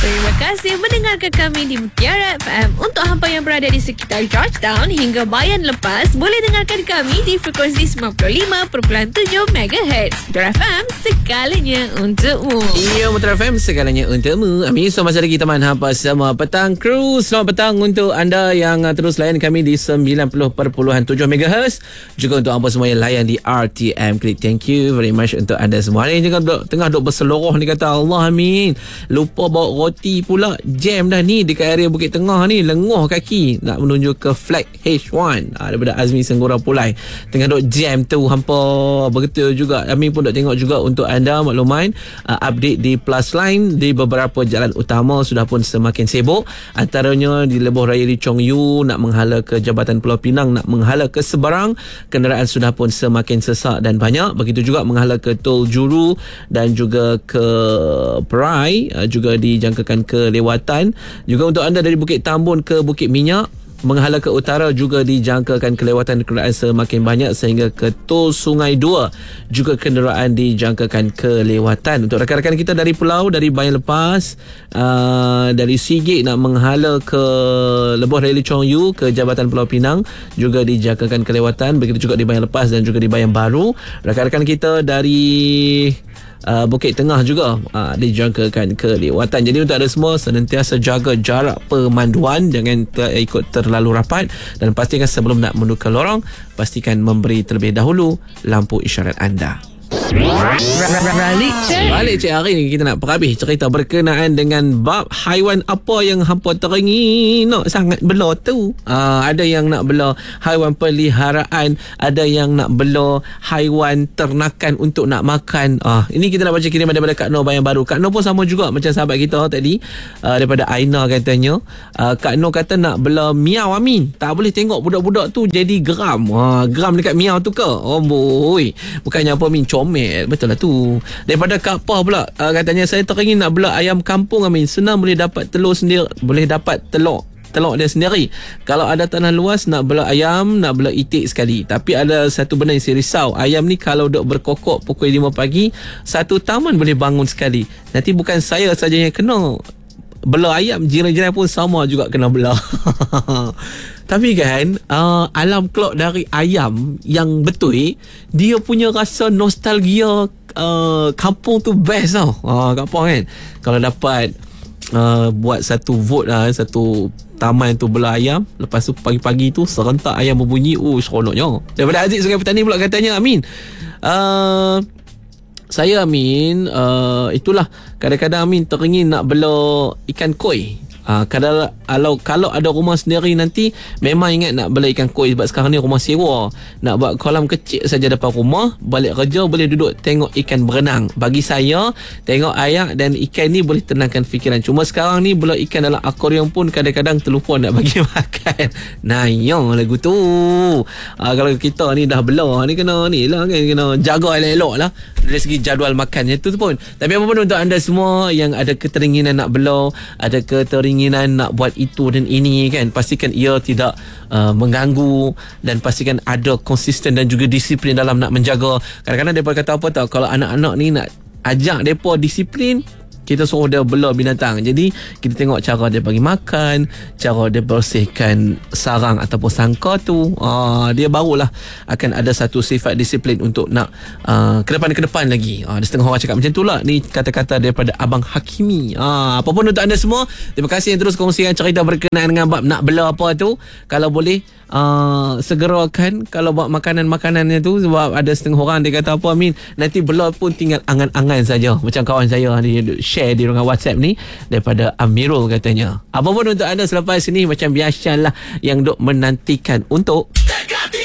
Terima kasih mendengarkan kami di Mutiara FM. Untuk hampa yang berada di sekitar Georgetown hingga Bayan Lepas, boleh dengarkan kami di frekuensi 95.7 MHz. Mutiara FM, segalanya untukmu. Ya, Mutiara FM, segalanya untukmu. Amin. So, masa lagi teman hampa sama petang kru. Selamat petang untuk anda yang terus layan kami di 90.7 MHz. Juga untuk hampa semua yang layan di RTM Klik. Thank you very much untuk anda semua. Hari ni tengah duk berseluruh ni, kata Allah amin. Lupa bawa roti pula, jam dah ni dekat area Bukit Tengah ni, lenguh kaki nak menuju ke flag H1 daripada Azmi Senggora Pulai. Tengah duk jam tu hampa. Begitu juga Amin pun duk tengok juga untuk anda makluman update di Plus Line di beberapa jalan utama sudah pun semakin sibuk. Antaranya di Lebuh Raya Lee Chong Yu nak menghala ke Jabatan Pulau Pinang, nak menghala ke Seberang, kenderaan sudah pun semakin sesak dan banyak. Begitu juga menghala ke Tol Juru dan juga ke Perai juga dijangkakan kelewatan. Juga untuk anda dari Bukit Tambun ke Bukit Minyak, menghala ke utara juga dijangkakan kelewatan kenderaan semakin banyak, sehingga ke Tol Sungai 2 juga kenderaan dijangkakan kelewatan. Untuk rakan-rakan kita dari pulau, dari Bayan Lepas, dari Sigit nak menghala ke Lebuh Raya Lee Chong Yu ke Jabatan Pulau Pinang juga dijangkakan kelewatan. Begitu juga di Bayan Lepas dan juga di Bayan Baru. Rakan-rakan kita dari Bukit Tengah juga dijangkakan kelewatan. Jadi untuk anda semua senantiasa jaga jarak pemanduan, jangan ikut terlalu rapat, dan pastikan sebelum nak menuju ke lorong, pastikan memberi terlebih dahulu lampu isyarat anda. Balik cik, hari ni kita nak perhabis cerita berkenaan dengan bab haiwan apa yang hampa teringin nak sangat bela tu. Ada yang nak bela haiwan peliharaan, ada yang nak bela haiwan ternakan untuk nak makan. Ini kita nak baca kiriman daripada Kak Noh Bayan Baru. Kak Noh pun sama juga macam sahabat kita tadi, daripada Aina katanya. Kak Noh kata nak bela miau Amin. Tak boleh tengok budak-budak tu jadi geram. Geram dekat miau tu ke? Oh boy. Bukannya apa Min, comel. Betul lah tu. Daripada Kak Pah pula, katanya saya teringin nak bela ayam kampung Amin. Senang boleh dapat telur sendiri, boleh dapat telur dia sendiri. Kalau ada tanah luas nak bela ayam, nak bela itik sekali. Tapi ada satu benda yang saya risau. Ayam ni kalau duk berkokok pukul 5 pagi, satu taman boleh bangun sekali. Nanti bukan saya saja yang kena bela ayam, jiran-jiran pun sama juga kena bela. Tapi kan alam kelak dari ayam yang betul, dia punya rasa nostalgia kampung tu best tau. Kampung kan, kalau dapat buat satu vote satu taman tu bela ayam, lepas tu pagi-pagi tu serentak ayam berbunyi, seronoknya. Daripada Aziz Sungai Petani pula katanya, Amin, saya Amin, itulah kadang-kadang Amin teringin nak bela ikan koi. Kalau ada rumah sendiri nanti memang ingat nak bela ikan koi, sebab sekarang ni rumah sewa. Nak buat kolam kecil saja depan rumah, balik kerja boleh duduk tengok ikan berenang. Bagi saya, tengok air dan ikan ni boleh tenangkan fikiran. Cuma sekarang ni bela ikan dalam akuarium pun kadang-kadang terlupa nak bagi makan. Nayang lagu tu. Kalau kita ni dah bela ni, kena ni lah kan, kena jaga elok-elok lah dari segi jadual makannya tu pun. Tapi apa pun untuk anda semua yang ada keteringinan nak bela, ada keteringinan nak buat itu dan ini kan, pastikan ia tidak mengganggu, dan pastikan ada konsisten dan juga disiplin dalam nak menjaga. Kadang-kadang mereka kata apa tau, kalau anak-anak ni nak ajak mereka disiplin, kita suruh dia bela binatang. Jadi kita tengok cara dia bagi makan, cara dia bersihkan sarang ataupun sangka tu, dia barulah akan ada satu sifat disiplin untuk nak ke depan lagi. Ada setengah orang cakap macam tu lah. Ni kata-kata daripada Abang Hakimi. Apa pun untuk anda semua, terima kasih yang terus kongsikan cerita berkenaan dengan bab nak bela apa tu. Kalau boleh segerakan kalau buat makanan-makanannya tu, sebab ada setengah orang dia kata apa Amin, nanti bela pun tinggal angan-angan saja. Macam kawan saya ni share di ruangan WhatsApp ni, daripada Amirul katanya. Apa pun untuk anda selepas ini, macam biasalah yang duk menantikan untuk